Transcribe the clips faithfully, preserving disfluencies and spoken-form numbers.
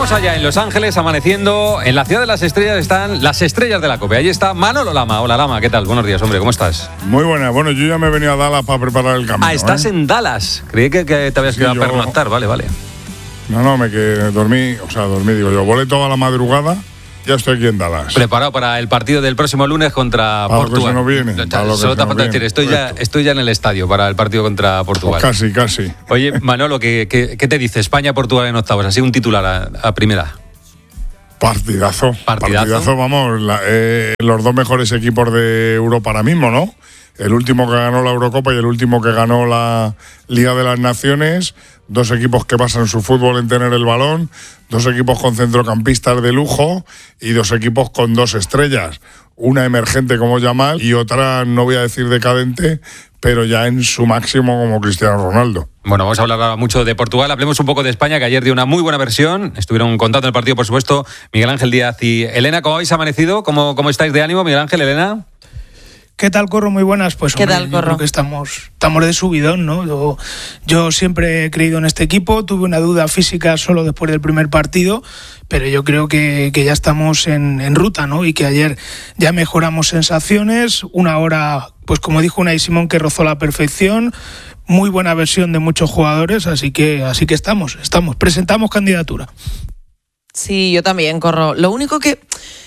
Estamos allá en Los Ángeles, amaneciendo. En la ciudad de las estrellas están las estrellas de la COPE. Ahí está Manolo Lama. Hola, Lama, ¿qué tal? Buenos días, hombre, ¿cómo estás? Muy buena. Bueno, yo ya me he venido a Dallas para preparar el camino. Ah, estás ¿eh? en Dallas. Creí que, que te habías sí, quedado yo... a pernoctar. Vale, vale. No, no, me quedé, dormí, o sea, dormí, digo yo. Volé toda la madrugada, ya estoy aquí en Dallas. Preparado para el partido del próximo lunes contra para Portugal. Lo que se nos viene. Para lo que Solo te se nos falta decir, estoy ya, estoy ya en el estadio para el partido contra Portugal. Pues casi, casi. Oye, Manolo, ¿qué, qué, qué te dice España-Portugal en octavos? Así un titular a, a primera. Partidazo. Partidazo. Partidazo, vamos, la, eh, los dos mejores equipos de Europa ahora mismo, ¿no? El último que ganó la Eurocopa y el último que ganó la Liga de las Naciones. Dos equipos que basan su fútbol en tener el balón. Dos equipos con centrocampistas de lujo. Y dos equipos con dos estrellas. Una emergente como Yamal y otra, no voy a decir decadente, pero ya en su máximo como Cristiano Ronaldo. Bueno, vamos a hablar ahora mucho de Portugal. Hablemos un poco de España, que ayer dio una muy buena versión. Estuvieron contando en el partido, por supuesto, Miguel Ángel Díaz y Elena. ¿Cómo habéis amanecido? ¿Cómo, cómo estáis de ánimo, Miguel Ángel, Elena? ¿Qué tal, Corro? Muy buenas. Pues ¿Qué hombre, tal, yo Corro? creo que estamos, estamos de subidón, ¿no? Yo, yo siempre he creído en este equipo. Tuve una duda física solo después del primer partido, pero yo creo que, que ya estamos en, en ruta, ¿no? Y que ayer ya mejoramos sensaciones. Una hora, pues como dijo Unai Simón, que rozó la perfección. Muy buena versión de muchos jugadores, así que, así que estamos, estamos. Presentamos candidatura. Sí, yo también, Corro. Lo único que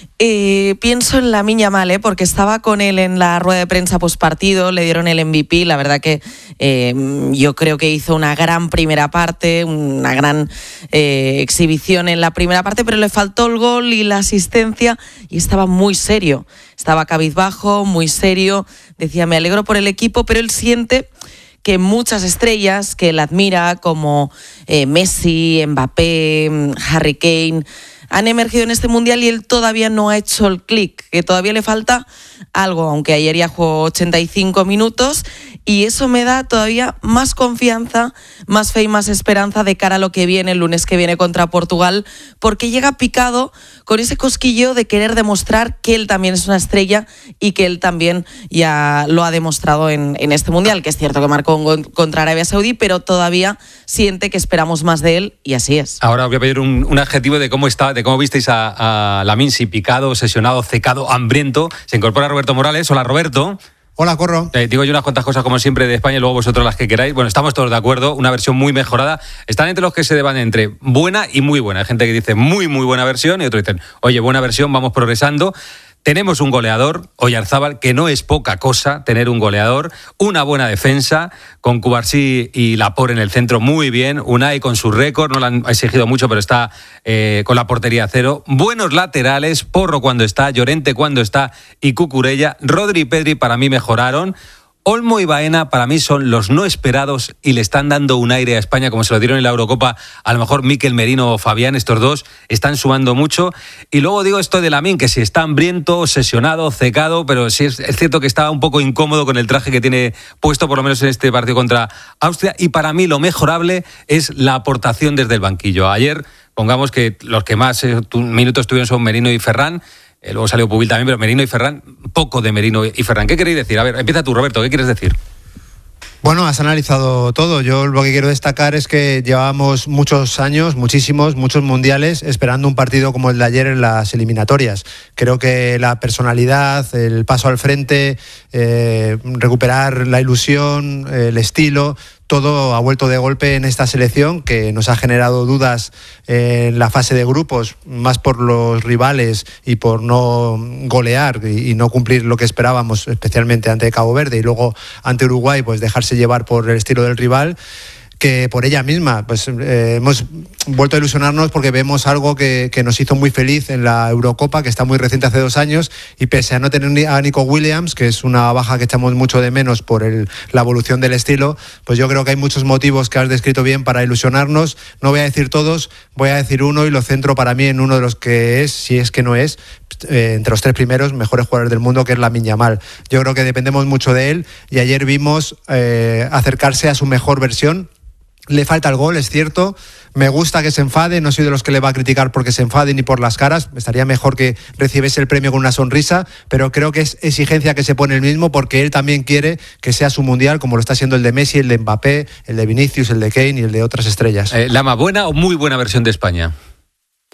eh, pienso en Lamine Yamal, ¿eh? Porque estaba con él en la rueda de prensa postpartido, le dieron el M V P, la verdad que eh, yo creo que hizo una gran primera parte, una gran eh, exhibición en la primera parte, pero le faltó el gol y la asistencia y estaba muy serio, estaba cabizbajo, muy serio, decía me alegro por el equipo, pero él siente que muchas estrellas que él admira, como eh, Messi, Mbappé, Harry Kane, han emergido en este Mundial y él todavía no ha hecho el clic, que todavía le falta algo, aunque ayer ya jugó ochenta y cinco minutos, y eso me da todavía más confianza, más fe y más esperanza de cara a lo que viene el lunes que viene contra Portugal, porque llega picado con ese cosquillo de querer demostrar que él también es una estrella y que él también ya lo ha demostrado en, en este Mundial, que es cierto que marcó un gol contra Arabia Saudí, pero todavía siente que esperamos más de él y así es. Ahora os voy a pedir un, un adjetivo de cómo está, de cómo visteis a, a Lamine, si picado, obsesionado, secado, hambriento. Se incorpora Roberto Morales. Hola, Roberto. Hola, Corro. Eh, digo yo unas cuantas cosas como siempre de España y luego vosotros las que queráis. Bueno, estamos todos de acuerdo, una versión muy mejorada. Están entre los que se deban entre buena y muy buena. Hay gente que dice muy, muy buena versión y otros dicen, oye, buena versión, vamos progresando. Tenemos un goleador, Oyarzábal, que no es poca cosa tener un goleador, una buena defensa, con Cubarsí y Laporte en el centro muy bien, Unai con su récord, no lo han exigido mucho, pero está eh, con la portería a cero, buenos laterales, Porro cuando está, Llorente cuando está y Cucurella, Rodri y Pedri para mí mejoraron. Olmo y Baena para mí son los no esperados y le están dando un aire a España como se lo dieron en la Eurocopa, a lo mejor Mikel Merino o Fabián, estos dos están sumando mucho. Y luego digo esto de Lamine, que si está hambriento, obsesionado, secado, pero sí es, es cierto que está un poco incómodo con el traje que tiene puesto, por lo menos en este partido contra Austria, y para mí lo mejorable es la aportación desde el banquillo. Ayer, pongamos que los que más eh, minutos tuvieron son Merino y Ferran. Eh, luego salió Pubil también, pero Merino y Ferran, poco de Merino y Ferran. ¿Qué queréis decir? A ver, empieza tú, Roberto, ¿qué quieres decir? Bueno, has analizado todo. Yo lo que quiero destacar es que llevábamos muchos años, muchísimos, muchos mundiales, esperando un partido como el de ayer en las eliminatorias. Creo que la personalidad, el paso al frente, eh, recuperar la ilusión, el estilo, todo ha vuelto de golpe en esta selección que nos ha generado dudas en la fase de grupos, más por los rivales y por no golear y no cumplir lo que esperábamos, especialmente ante Cabo Verde, y luego ante Uruguay, pues dejarse llevar por el estilo del rival, que por ella misma. Pues eh, hemos vuelto a ilusionarnos porque vemos algo que, que nos hizo muy feliz en la Eurocopa, que está muy reciente, hace dos años, y pese a no tener a Nico Williams, que es una baja que echamos mucho de menos por el, la evolución del estilo, pues yo creo que hay muchos motivos que has descrito bien para ilusionarnos. No voy a decir todos, voy a decir uno y lo centro para mí en uno de los que es, si es que no es, eh, entre los tres primeros mejores jugadores del mundo, que es Lamine Yamal. Yo creo que dependemos mucho de él y ayer vimos eh, acercarse a su mejor versión. Le falta el gol, es cierto. Me gusta que se enfade, no soy de los que le va a criticar porque se enfade ni por las caras. Estaría mejor que recibiese el premio con una sonrisa, pero creo que es exigencia que se pone él mismo porque él también quiere que sea su mundial, como lo está siendo el de Messi, el de Mbappé, el de Vinicius, el de Kane y el de otras estrellas. Eh, ¿La más buena o muy buena versión de España?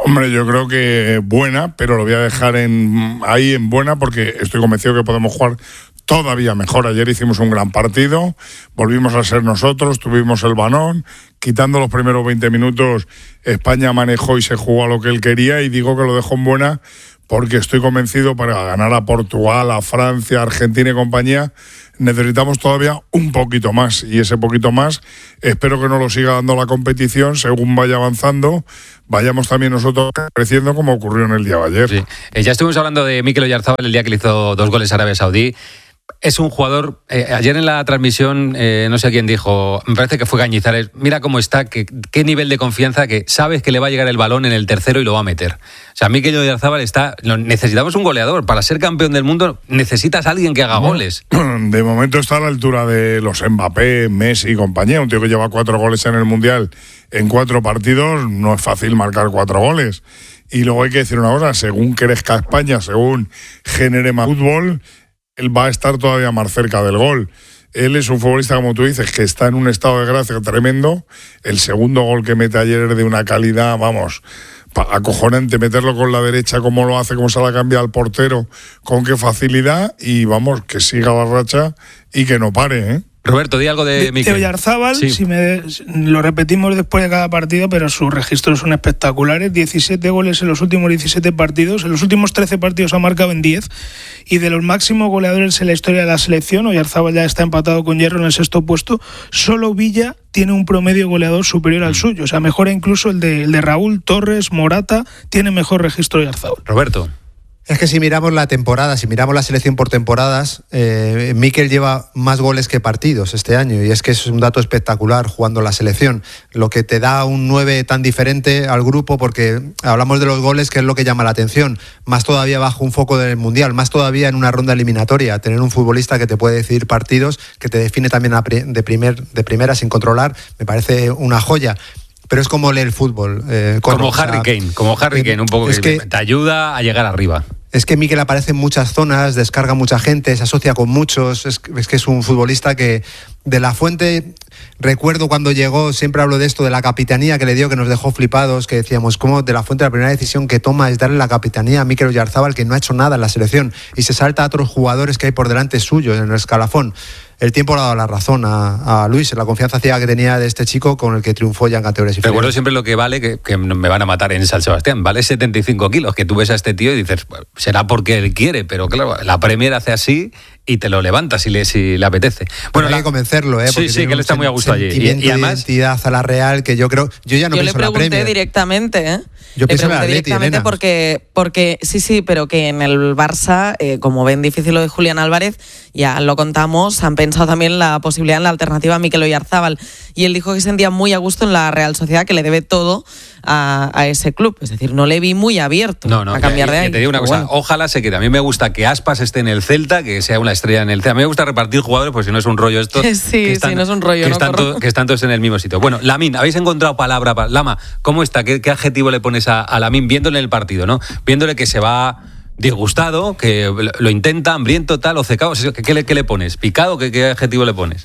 Hombre, yo creo que buena, pero lo voy a dejar en ahí en buena porque estoy convencido que podemos jugar todavía mejor. Ayer hicimos un gran partido, volvimos a ser nosotros, tuvimos el balón, quitando los primeros veinte minutos, España manejó y se jugó a lo que él quería, y digo que lo dejo en buena porque estoy convencido para ganar a Portugal, a Francia, a Argentina y compañía, necesitamos todavía un poquito más, y ese poquito más espero que nos lo siga dando la competición según vaya avanzando, vayamos también nosotros creciendo como ocurrió en el día de ayer. Sí. Eh, ya estuvimos hablando de Mikel Oyarzabal el día que le hizo dos goles a Arabia Saudí. Es un jugador, eh, ayer en la transmisión, eh, no sé quién dijo, me parece que fue Cañizares, mira cómo está, que, qué nivel de confianza, que sabes que le va a llegar el balón en el tercero y lo va a meter. O sea, Mikel Oyarzabal está, necesitamos un goleador, para ser campeón del mundo necesitas a alguien que haga goles. De momento está a la altura de los Mbappé, Messi y compañía, un tío que lleva cuatro goles en el Mundial en cuatro partidos, no es fácil marcar cuatro goles. Y luego hay que decir una cosa, según crezca España, según genere más fútbol, él va a estar todavía más cerca del gol. Él es un futbolista, como tú dices, que está en un estado de gracia tremendo. El segundo gol que mete ayer es de una calidad, vamos, acojonante. Meterlo con la derecha, como lo hace, cómo se la cambia al portero, con qué facilidad. Y vamos, que siga la racha y que no pare, ¿eh? Roberto, di algo de, de Mikel. De Oyarzabal, sí. si me, lo repetimos después de cada partido, pero sus registros son espectaculares. diecisiete goles en los últimos diecisiete partidos. En los últimos trece partidos ha marcado en diez. Y de los máximos goleadores en la historia de la selección, Oyarzabal ya está empatado con Hierro en el sexto puesto. Solo Villa tiene un promedio goleador superior al suyo. O sea, mejora incluso el de, el de Raúl, Torres, Morata. Tiene mejor registro Oyarzabal. Roberto. Es que si miramos la temporada, si miramos la selección por temporadas, eh, Mikel lleva más goles que partidos este año, y es que es un dato espectacular jugando la selección, lo que te da un nueve tan diferente al grupo, porque hablamos de los goles, que es lo que llama la atención, más todavía bajo un foco del Mundial, más todavía en una ronda eliminatoria, tener un futbolista que te puede decidir partidos, que te define también de, primer, de primera sin controlar, me parece una joya. Pero es como leer el fútbol. Eh, como o sea, Harry Kane, como Harry Kane, un poco que, que te ayuda a llegar arriba. Es que Mikel aparece en muchas zonas, descarga mucha gente, se asocia con muchos, es, es que es un futbolista que de la Fuente, recuerdo cuando llegó, siempre hablo de esto, de la capitanía que le dio, que nos dejó flipados, que decíamos, ¿cómo de la Fuente la primera decisión que toma es darle la capitanía a Mikel Oyarzabal, que no ha hecho nada en la selección, y se salta a otros jugadores que hay por delante suyo en el escalafón? El tiempo le ha dado la razón a, a Luis, la confianza ciega que tenía de este chico con el que triunfó ya en categorías inferiores. Recuerdo siempre lo que vale, que, que me van a matar en San Sebastián, vale setenta y cinco kilos, que tú ves a este tío y dices, bueno, será porque él quiere, pero claro, la Premier hace así y te lo levanta si le, si le apetece. Bueno, hay la... que convencerlo, ¿eh? Porque sí, sí, que él está muy a gusto allí. Y, y además, identidad a la Real, que yo creo, yo ya no yo pienso le pregunté en la Premier. directamente, ¿eh? Yo le pienso en la pregunté Atleti, directamente Elena. porque, porque sí, sí, pero que en el Barça, eh, como ven difícil lo de Julián Álvarez, ya lo contamos, han pensado también la posibilidad en la alternativa a Mikel Oyarzabal, y él dijo que se sentía muy a gusto en la Real Sociedad, que le debe todo a, a ese club, es decir, no le vi muy abierto no, no, a cambiar que, de ahí. Que te digo una cosa, bueno. Ojalá se quede. A mí me gusta que Aspas esté en el Celta, que sea una estrella en el Celta. A mí me gusta repartir jugadores, pues si no es un rollo esto. Sí, que están, sí, no es un rollo, que, ¿no? están to, que están todos en el mismo sitio. Bueno, Lamine, ¿habéis encontrado palabra para Lama? ¿Cómo está? ¿Qué, qué adjetivo le pones a, a Lamine viéndole el partido, no? Viéndole que se va disgustado, que lo intenta, hambriento, tal, o secado. ¿Qué, qué, le, qué le pones? ¿Picado? ¿Qué, qué adjetivo le pones?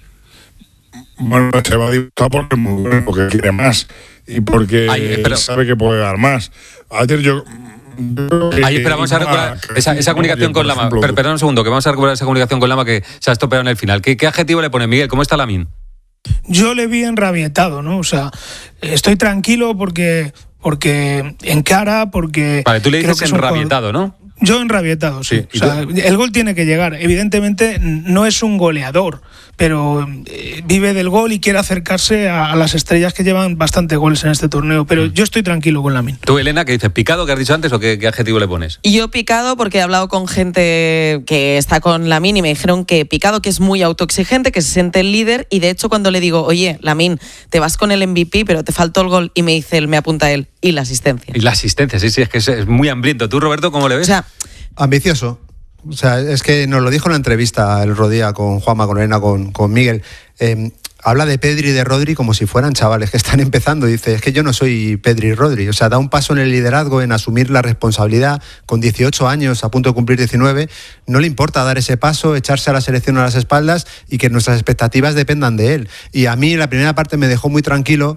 Bueno, se va a disgustar porque es muy bueno, porque quiere más y porque Ay, pero... sabe que puede dar más. Ayer yo... Ahí, espera, vamos a recuperar esa, esa comunicación con Lama. Pero, perdón un segundo, que vamos a recuperar esa comunicación con Lama que se ha estropeado en el final. ¿Qué, qué adjetivo le pone Miguel? ¿Cómo está Lamine? Yo le vi enrabietado, ¿no? O sea, estoy tranquilo porque, porque encara, porque... Vale, tú le dices enrabietado, ¿no? Yo enrabietado, sí. sí. O sea, el gol tiene que llegar. Evidentemente no es un goleador, pero eh, vive del gol y quiere acercarse a, a las estrellas que llevan bastante goles en este torneo. Pero mm. yo estoy tranquilo con Lamine. ¿Tú, Elena, qué dices? ¿Picado que has dicho antes o qué, qué adjetivo le pones? Y yo picado porque he hablado con gente que está con Lamine y me dijeron que picado, que es muy autoexigente, que se siente el líder, y de hecho cuando le digo, oye, Lamine, te vas con el M V P, pero te faltó el gol, y me dice él, me apunta él, y la asistencia. Y la asistencia, sí, sí, es que es, es muy hambriento. ¿Tú, Roberto, cómo le ves? O sea, ambicioso. O sea, es que nos lo dijo en la entrevista el otro día con Juanma, con Elena, con, con Miguel. Eh, habla de Pedri y de Rodri como si fueran chavales que están empezando. Dice, es que yo no soy Pedri y Rodri. O sea, da un paso en el liderazgo, en asumir la responsabilidad. Con dieciocho años, a punto de cumplir diecinueve, no le importa dar ese paso, echarse a la selección a las espaldas y que nuestras expectativas dependan de él. Y a mí la primera parte me dejó muy tranquilo,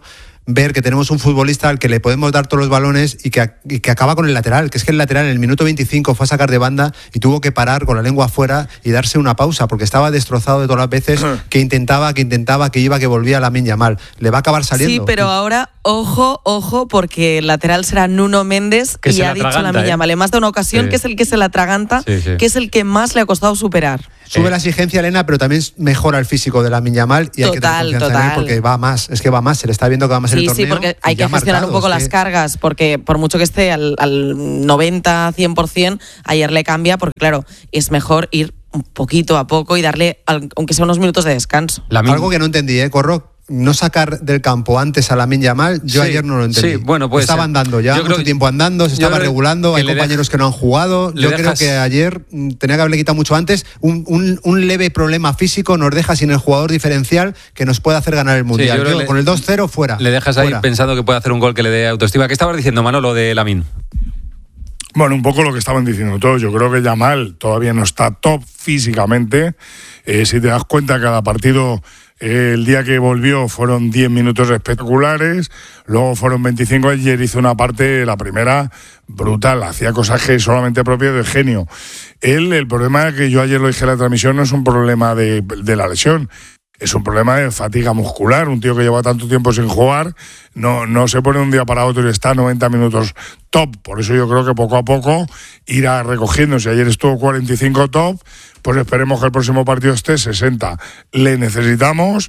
ver que tenemos un futbolista al que le podemos dar todos los balones y que, y que acaba con el lateral, que es que el lateral en el minuto veinticinco fue a sacar de banda y tuvo que parar con la lengua afuera y darse una pausa, porque estaba destrozado de todas las veces que intentaba, que intentaba, que iba, que volvía a Lamine Yamal. Le va a acabar saliendo. Sí, pero ahora, ojo, ojo, porque el lateral será Nuno Méndez que y ha dicho Lamine Yamal en más de una ocasión sí. que es el que se la atraganta, sí, sí. que es el que más le ha costado superar. Sube eh. la exigencia, Elena, pero también mejora el físico de Lamine Yamal y total, hay que tener confianza total. en él porque va más, es que va más, se le está viendo que va más sí, en el torneo. Sí, porque hay que gestionar marcado, un poco las que... cargas, porque por mucho que esté al, al noventa, cien por ciento, ayer le cambia, porque claro, es mejor ir un poquito a poco y darle, aunque sea unos minutos de descanso. Lamine... Algo que no entendí, ¿eh, Corro? No sacar del campo antes a Lamine Yamal, yo sí, ayer no lo entendí. Sí, bueno, pues estaba andando ya, mucho creo, tiempo andando, se estaba regulando, hay compañeros deja, que no han jugado. Yo dejas, creo que ayer tenía que haberle quitado mucho antes. Un, un, un leve problema físico nos deja sin el jugador diferencial que nos puede hacer ganar el Mundial. Sí, yo yo, le, con el dos cero, fuera. Le dejas ahí fuera. pensando que puede hacer un gol que le dé autoestima. ¿Qué estabas diciendo, Manolo, de Lamine? Bueno, un poco lo que estaban diciendo todos. Yo creo que Yamal todavía no está top físicamente. Eh, si te das cuenta, cada partido... El día que volvió fueron diez minutos espectaculares, luego fueron veinticinco, ayer hizo una parte, la primera, brutal, hacía cosas que solamente propio de genio. Él, el problema que yo ayer lo dije en la transmisión, no es un problema de, de la lesión, es un problema de fatiga muscular. Un tío que lleva tanto tiempo sin jugar, no, no se pone un día para otro y está noventa minutos top. Por eso yo creo que poco a poco irá recogiendo. Si ayer estuvo cuarenta y cinco top, pues esperemos que el próximo partido esté sesenta. Le necesitamos.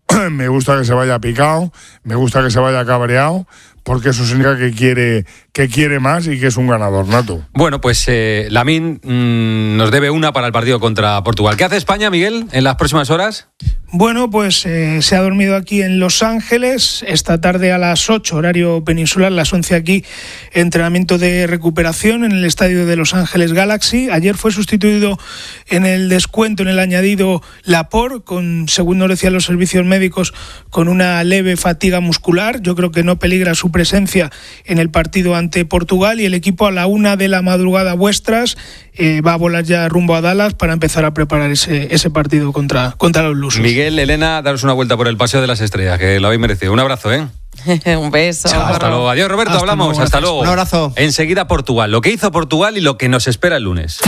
Me gusta que se vaya picado, me gusta que se vaya cabreado, porque eso significa que quiere, que quiere más y que es un ganador nato. Bueno, pues eh, Lamine mmm, nos debe una para el partido contra Portugal. ¿Qué hace España, Miguel, en las próximas horas? Bueno, pues eh, se ha dormido aquí en Los Ángeles, esta tarde a las ocho, horario peninsular, las once aquí, entrenamiento de recuperación en el estadio de Los Ángeles Galaxy. Ayer fue sustituido en el descuento, en el añadido, Laporte, con, según nos decían los servicios médicos, con una leve fatiga muscular. Yo creo que no peligra su presencia en el partido ante Portugal, y el equipo a la una de la madrugada vuestras eh, va a volar ya rumbo a Dallas para empezar a preparar ese, ese partido contra, contra los lusos. Miguel, Elena, daros una vuelta por el Paseo de las Estrellas, que lo habéis merecido. Un abrazo, ¿eh? Un beso. Chao, hasta luego. Adiós, Roberto, hasta hablamos. Luego, hasta luego. Un abrazo. Enseguida Portugal. Lo que hizo Portugal y lo que nos espera el lunes.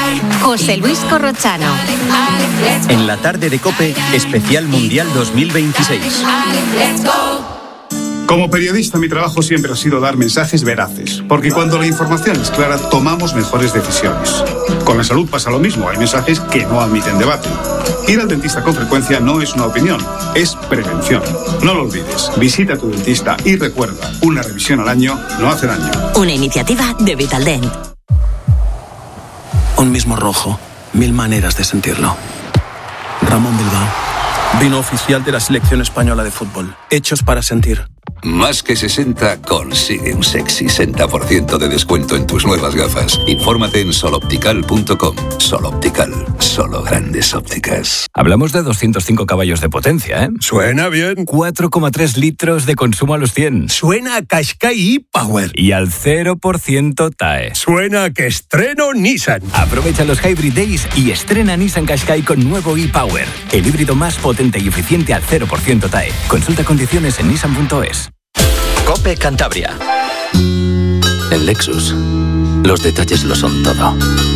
José Luis Corrochano. En la tarde de COPE, especial Mundial dos mil veintiséis. Como periodista, mi trabajo siempre ha sido dar mensajes veraces, porque cuando la información es clara, tomamos mejores decisiones. Con la salud pasa lo mismo, hay mensajes que no admiten debate. Ir al dentista con frecuencia no es una opinión, es prevención. No lo olvides, visita a tu dentista y recuerda, una revisión al año no hace daño. Una iniciativa de Vitaldent. Un mismo rojo, mil maneras de sentirlo. Ramón Bilbao, vino oficial de la selección española de fútbol, hechos para sentir. Más que sesenta consigue un sexy sesenta por ciento de descuento en tus nuevas gafas. Infórmate en soloptical punto com. Soloptical, solo grandes ópticas. Hablamos de doscientos cinco caballos de potencia, ¿eh? Suena bien. cuatro coma tres litros de consumo a los cien. Suena a Qashqai e-Power. Y al cero por ciento T A E. Suena a que estreno Nissan. Aprovecha los Hybrid Days y estrena Nissan Qashqai con nuevo e-Power. El híbrido más potente y eficiente al cero por ciento T A E. Consulta condiciones en nissan punto es. COPE Cantabria. En Lexus, los detalles lo son todo.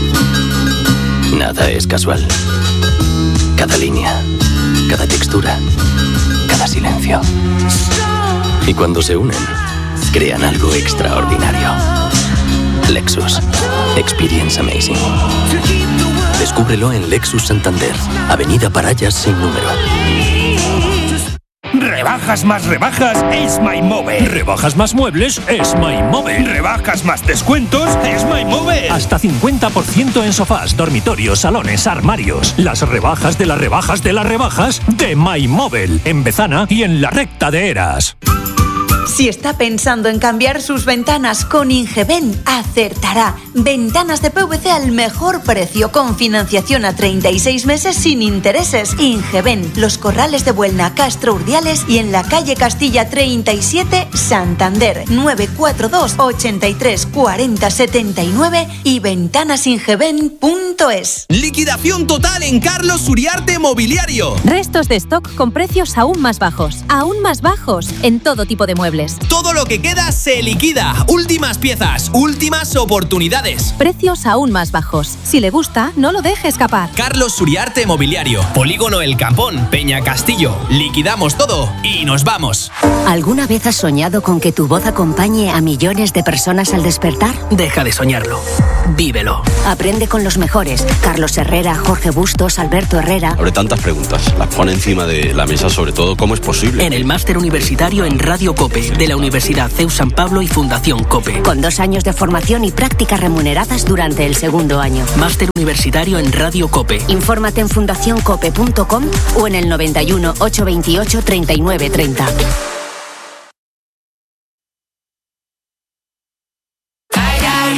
Nada es casual. Cada línea, cada textura, cada silencio. Y cuando se unen, crean algo extraordinario. Lexus. Experience amazing. Descúbrelo en Lexus Santander, Avenida Parayas sin número. Rebajas más rebajas es MyMóvil. Rebajas más muebles es MyMóvil. Rebajas más descuentos es MyMóvil. Hasta cincuenta por ciento en sofás, dormitorios, salones, armarios. Las rebajas de las rebajas de las rebajas de MyMóvil. En Bezana y en la Recta de Eras. Si está pensando en cambiar sus ventanas con Ingeven, acertará. Ventanas de P V C al mejor precio, con financiación a treinta y seis meses sin intereses. Ingeven, Los Corrales de Buelna, Castro Urdiales y en la calle Castilla treinta y siete, Santander. nueve cuatro dos, ochenta y tres, cuarenta, setenta y nueve y ventanasingeven punto es. Liquidación total en Carlos Uriarte Mobiliario. Restos de stock con precios aún más bajos. Aún más bajos en todo tipo de muebles. Todo lo que queda se liquida. Últimas piezas, últimas oportunidades. Precios aún más bajos. Si le gusta, no lo deje escapar. Carlos Uriarte Mobiliario. Polígono El Campón, Peña Castillo. Liquidamos todo y nos vamos. ¿Alguna vez has soñado con que tu voz acompañe a millones de personas al despertar? Deja de soñarlo. Vívelo. Aprende con los mejores. Carlos Herrera, Jorge Bustos, Alberto Herrera. Abre tantas preguntas. Las pone encima de la mesa, sobre todo, ¿cómo es posible? En el máster universitario en Radio COPE de la Universidad C E U San Pablo y Fundación COPE. Con dos años de formación y prácticas remuneradas durante el segundo año. Máster universitario en Radio COPE. Infórmate en fundación cope punto com o en el noventa y uno, ochocientos veintiocho, treinta y nueve treinta.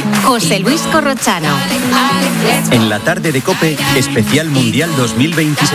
José Luis Corrochano. En la tarde de COPE, especial Mundial dos mil veintiséis.